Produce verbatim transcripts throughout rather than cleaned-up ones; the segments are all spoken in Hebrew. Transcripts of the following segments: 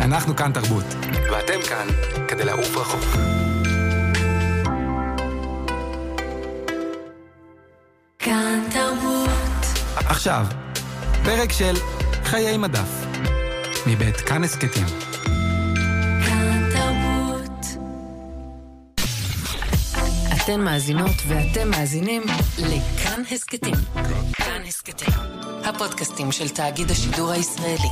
אנחנו כאן תרבות, ואתם כאן כדי לעוף רחוק. כאן תרבות. עכשיו, פרק של חיי מדף, מבית כאן הסקטים. כאן תרבות. אתן מאזינות ואתם מאזינים לכאן הסקטים. כאן הסקטים, הפודקאסטים של תאגיד השידור הישראלי.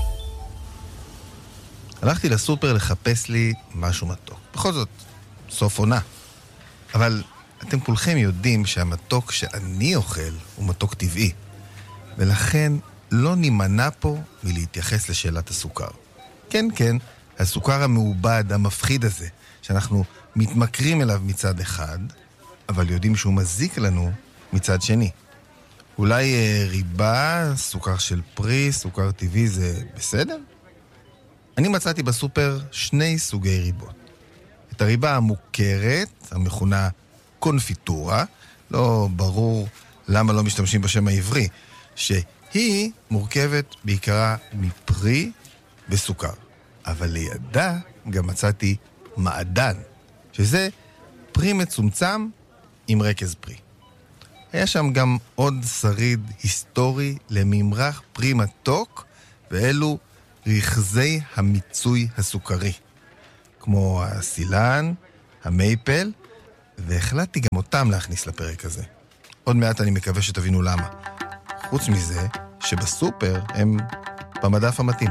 הלכתי לסופר לחפש לי משהו מתוק. בכל זאת, סוף עונה. אבל אתם כולכם יודעים שהמתוק שאני אוכל הוא מתוק טבעי. ולכן לא נימנע פה מלהתייחס לשאלת הסוכר. כן, כן, הסוכר המעובד, המפחיד הזה, שאנחנו מתמכרים אליו מצד אחד, אבל יודעים שהוא מזיק לנו מצד שני. אולי אה, ריבה, סוכר של פרי, סוכר טבעי, זה בסדר? אני מצאתי בסופר שני סוגי ריבות. את הריבה המוכרת, המכונה קונפיטורה, לא ברור למה לא משתמשים בשם העברי, שהיא מורכבת בעיקרה מפרי וסוכר. אבל לידה גם מצאתי מעדן, שזה פרי מצומצם עם רכז פרי. היה שם גם עוד שריד היסטורי לממרח פרי מתוק, ואלו רכזי המיצוי הסוכרי, כמו הסילן, המייפל, והחלטתי גם אותם להכניס לפרק הזה. עוד מעט אני מקווה שתבינו למה. חוץ מזה, שבסופר הם במדף המתאים.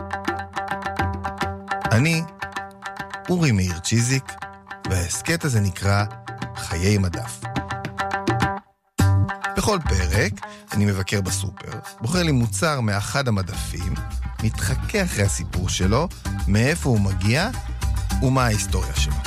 אני אורי מאיר צ'יזיק, וההסקט הזה נקרא חיי מדף. בכל פרק אני מבקר בסופר, בוחר לי מוצר מאחד המדפים, מתחכה אחרי הסיפור שלו, מאיפה הוא מגיע ומה ההיסטוריה שלו.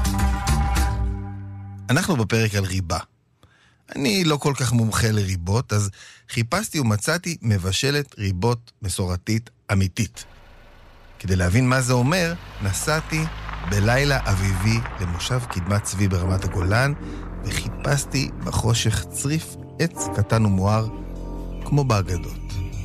אנחנו בפרק על ריבה. אני לא כל כך מומחה לריבות, אז חיפשתי ומצאתי מבשלת ריבות מסורתית אמיתית. כדי להבין מה זה אומר, נסעתי בלילה אביבי למושב קדמת צבי ברמת הגולן, וחיפשתי בחושך צריף עץ קטן ומואר, כמו באגדות.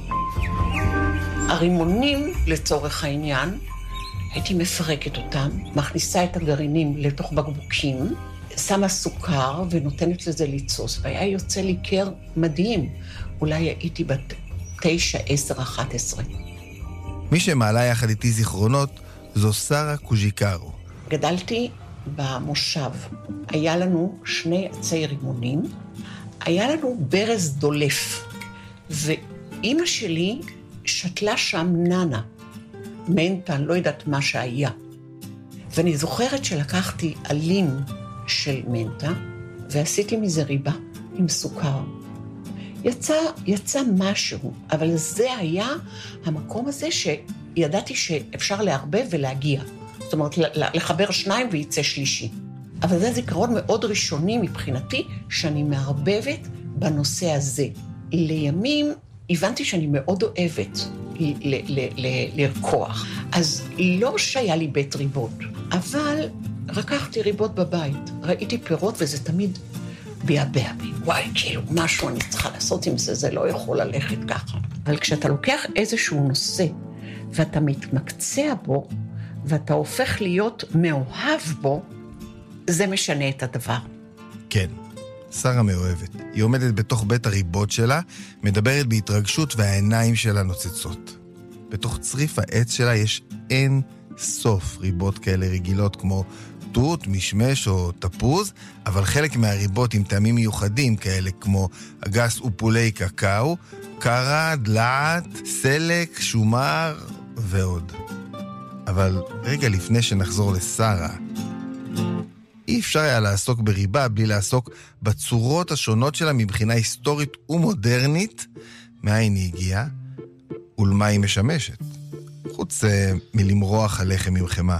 הרימונים, לצורך העניין, הייתי מפרקת אותם, מכניסה את הגרעינים לתוך בקבוקים, שמה סוכר ונותנת לזה ליצוס, והיה יוצא לי קר מדהים. אולי הייתי בת תשע, עשר, אחת עשרה. מי שמעלה יחד איתי זיכרונות זו שרה קוז'יקרו. גדלתי במושב. היה לנו שני עצי רימונים, היה לנו ברז דולף, ואימא שלי שתלה שם ננה, מנטה, לא יודעת מה שהיה. ואני זוכרת שלקחתי עלים של מנטה, ועשיתי מזה ריבה עם סוכר. יצא, יצא משהו, אבל זה היה המקום הזה שידעתי שאפשר להרבב ולהגיע. זאת אומרת, לחבר שניים וייצא שלישי. אבל זה זיכרון מאוד ראשוני מבחינתי, שאני מערבבת בנושא הזה. לימים הבנתי שאני מאוד אוהבת ל- ל- ל- לרקוח. אז לא שהיה לי בית ריבות, אבל רקחתי ריבות בבית. ראיתי פירות וזה תמיד ביאבע בי. וואי, כאילו, משהו אני צריכה לעשות עם זה, זה לא יכול ללכת ככה. אבל כשאתה לוקח איזשהו נושא, ואתה מתמקצע בו, ואתה הופך להיות מאוהב בו, זה משנה את הדבר. כן, שרה מאוהבת. היא עומדת בתוך בית הריבות שלה, מדברת בהתרגשות והעיניים שלה נוצצות. בתוך צריף העץ שלה יש אין סוף ריבות כאלה רגילות כמו תות, משמש או תפוז, אבל חלק מהריבות עם טעמים מיוחדים כאלה כמו אגס ופולי קקאו, קרה, דלעת, סלק, שומר ועוד. אבל רגע לפני שנחזור לשרה, אי אפשר היה לעסוק בריבה בלי לעסוק בצורות השונות שלה מבחינה היסטורית ומודרנית, מאין היא הגיעה ולמה היא משמשת, חוץ uh, מלמרוח הלחם עם חמה.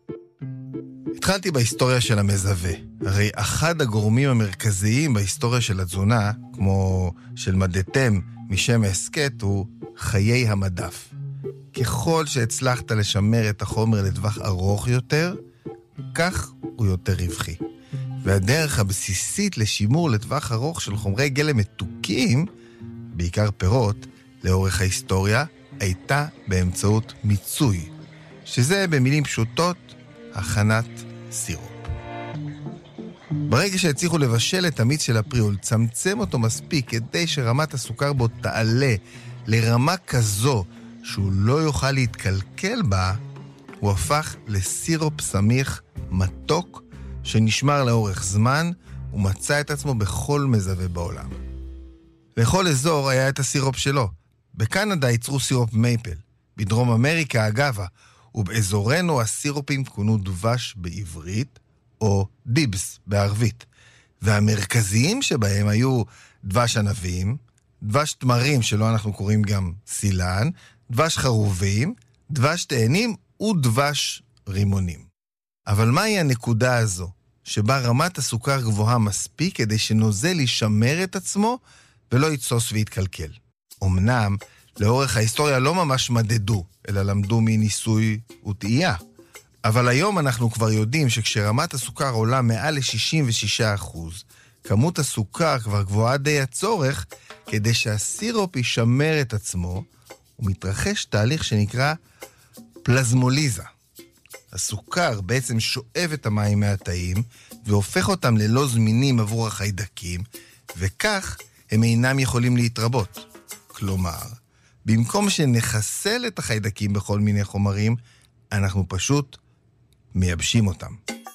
התחלתי בהיסטוריה של המזווה. הרי אחד הגורמים המרכזיים בהיסטוריה של התזונה, כמו של מדתם משם ההסקט, הוא חיי המדף. ככל שהצלחת לשמר את החומר לטווח ארוך יותר, כך הוא יותר רווחי. והדרך הבסיסית לשימור לטווח ארוך של חומרי גלם מתוקים, בעיקר פירות, לאורך ההיסטוריה, הייתה באמצעות מיצוי, שזה במילים פשוטות הכנת סירופ. ברגע שהצליחו לבשל את המיץ של הפרי ולצמצם אותו מספיק כדי שרמת הסוכר בו תעלה לרמה כזו שהוא לא יוכל להתקלקל בה, הוא הפך לסירופ סמיך מתוק שנשמר לאורך זמן ומצא את עצמו בכל מזווה בעולם. לכל אזור היה את הסירופ שלו. בקנדה ייצרו סירופ מייפל, בדרום אמריקה אגבה, ובאזורנו הסירופים כונו דבש בעברית או דיבס בערבית. והמרכזיים שבהם היו דבש ענבים, דבש תמרים שלו אנחנו קוראים גם סילן, דבש חרובים, דבש תאנים ודבש רימונים. אבל מהי הנקודה הזו שבה רמת הסוכר גבוהה מספיק כדי שנוזל ישמר את עצמו ולא יתסוס ויתקלקל? אמנם לאורך ההיסטוריה לא ממש מדדו, אלא למדו מניסוי וטעייה. אבל היום אנחנו כבר יודעים שכשרמת הסוכר עולה מעל ל-שישים ושישה אחוז, כמות הסוכר כבר גבוהה די הצורך כדי שהסירופ ישמר את עצמו, ומתרחש תהליך שנקרא פלזמוליזה. הסוכר בעצם שואב את המים מהתאים והופך אותם ללא זמינים עבור החיידקים, וכך הם אינם יכולים להתרבות. כלומר, במקום שנחסל את החיידקים בכל מיני חומרים, אנחנו פשוט מייבשים אותם.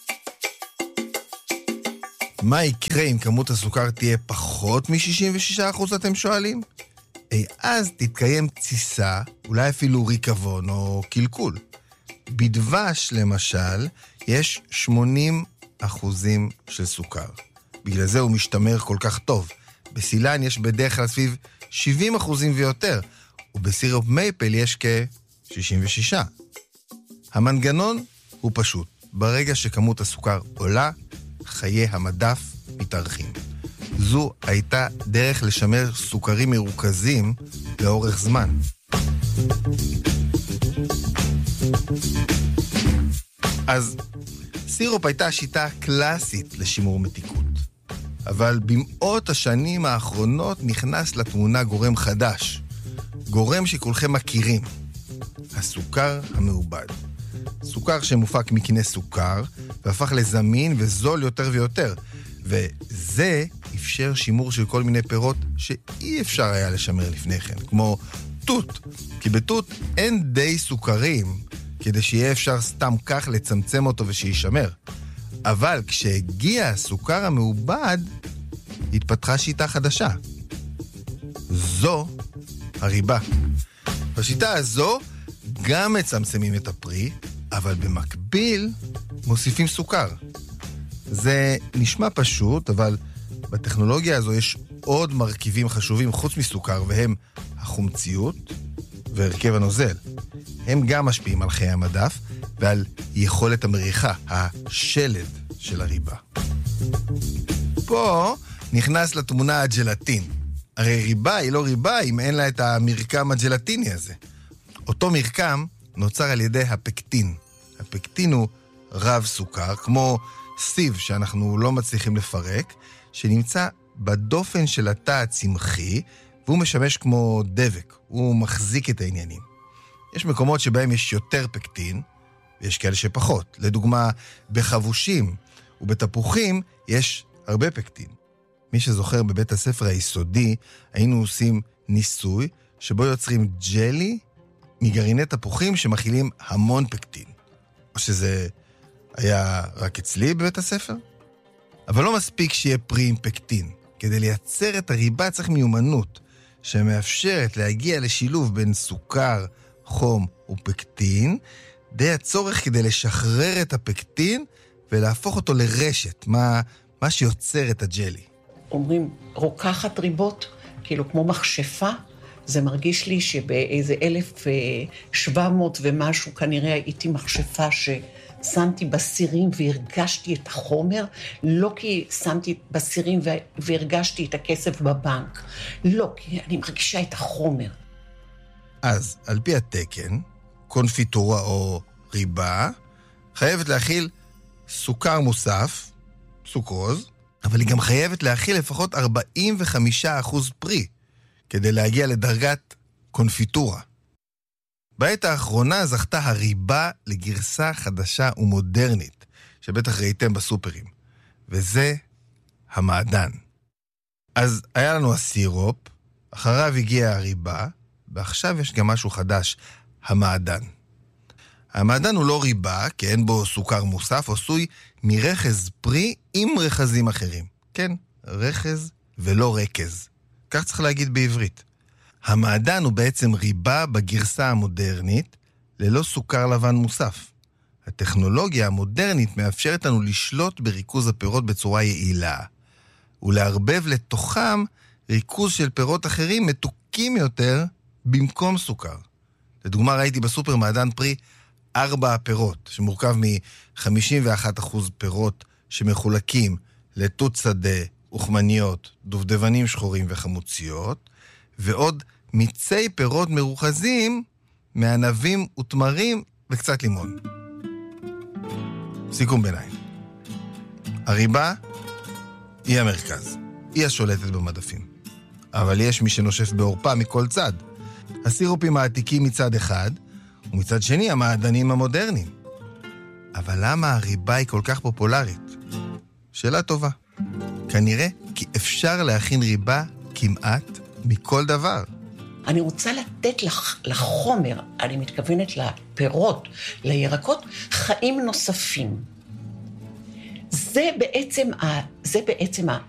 מה יקרה אם כמות הסוכר תהיה פחות מ-שישים ושישה אחוז, אתם שואלים? אי אז תתקיים תסיסה, אולי אפילו ריקבון או קלקול. בדבש, למשל, יש שמונים אחוזים של סוכר. בגלל זה הוא משתמר כל כך טוב. בסילן יש בדרך כלל סביב שבעים אחוזים ויותר, ובסירופ מייפל יש כ-שישים ושש. המנגנון הוא פשוט. ברגע שכמות הסוכר עולה, חיי המדף מתארכים. זו הייתה דרך לשמר סוכרים מרוכזים לאורך זמן. אז סירופ הייתה שיטה קלאסית לשימור מתיקות. אבל במאות השנים האחרונות נכנס לתמונה גורם חדש. גורם שכולכם מכירים. הסוכר המעובד. סוכר שמופק מקנה סוכר והפך לזמין וזול יותר ויותר. וזה אפשר שימור של כל מיני פירות שאי אפשר היה לשמר לפני כן, כמו תות. כי בתות אין די סוכרים כדי שיהיה אפשר סתם כך לצמצם אותו ושישמר. אבל כשהגיע הסוכר המעובד, התפתחה שיטה חדשה. זו הריבה. בשיטה הזו גם מצמצמים את הפרי, אבל במקביל מוסיפים סוכר. זה נשמע פשוט, אבל בטכנולוגיה הזו יש עוד מרכיבים חשובים חוץ מסוכר, והם החומציות והרכב הנוזל. הם גם משפיעים על חיי המדף ועל יכולת המריחה, השלד של הריבה. פה נכנס לתמונה הג'לטין. הרי ריבה היא לא ריבה אם אין לה את המרקם הג'לטיני הזה. אותו מרקם נוצר על ידי הפקטין. הפקטין הוא רב סוכר, כמו סיב שאנחנו לא מצליחים לפרק, שנמצא בדופן של התא הצמחי, והוא משמש כמו דבק, הוא מחזיק את העניינים. יש מקומות שבהם יש יותר פקטין, ויש כאלה שפחות. לדוגמה, בחבושים ובתפוחים יש הרבה פקטין. מי שזוכר בבית הספר היסודי, היינו עושים ניסוי שבו יוצרים ג'לי מגרעיני תפוחים שמכילים המון פקטין. או שזה היה רק אצלי בבית הספר? אבל לא מספיק שיהיה פרי עם פקטין. כדי לייצר את הריבה צריך מיומנות, שמאפשרת להגיע לשילוב בין סוכר, חום ופקטין, די הצורך כדי לשחרר את הפקטין ולהפוך אותו לרשת, מה, מה שיוצר את הג'לי. אומרים, רוקחת ריבות, כאילו כמו מכשפה, זה מרגיש לי שבאיזה אלף שבע מאות ומשהו כנראה הייתי מכשפה ששמתי בסירים והרגשתי את החומר, לא כי שמתי בסירים והרגשתי את הכסף בבנק, לא, כי אני מרגישה את החומר. אז על פי התקן, קונפיטורה או ריבה חייבת להכיל סוכר מוסף, סוכרוז, אבל היא גם חייבת להכיל לפחות ארבעים וחמישה אחוז פרי, כדי להגיע לדרגת קונפיטורה. בעת האחרונה זכתה הריבה לגרסה חדשה ומודרנית, שבטח ראיתם בסופרים, וזה המעדן. אז היה לנו הסירופ, אחריו הגיעה הריבה, ועכשיו יש גם משהו חדש, המעדן. המעדן הוא לא ריבה, כי אין בו סוכר מוסף, עשוי מרחז פרי עם רחזים אחרים. כן, רחז ולא רקז. כך צריך להגיד בעברית. המעדן הוא בעצם ריבה בגרסה המודרנית, ללא סוכר לבן מוסף. הטכנולוגיה המודרנית מאפשרת לנו לשלוט בריכוז הפירות בצורה יעילה, ולהרבב לתוכם ריכוז של פירות אחרים מתוקים יותר במקום סוכר. לדוגמה, ראיתי בסופר מעדן פרי ארבע פירות, שמורכב מ-חמישים ואחד אחוז פירות שמחולקים לתות שדה, אוכמניות, דובדבנים שחורים וחמוציות, ועוד מיצי פירות מרוכזים מענבים ותמרים וקצת לימון. סיכום ביניים. הריבה היא המרכז, היא השולטת במדפים. אבל יש מי שנושף בעורפה מכל צד. הסירופים העתיקים מצד אחד, ומצד שני המעדנים המודרניים. אבל למה הריבה היא כל כך פופולרית? שאלה טובה. כנראה כי אפשר להכין ריבה כמעט מכל דבר. אני רוצה לתת לח, לחומר, אני מתכוונת לפירות, לירקות, חיים נוספים. זה בעצם, ה, זה בעצם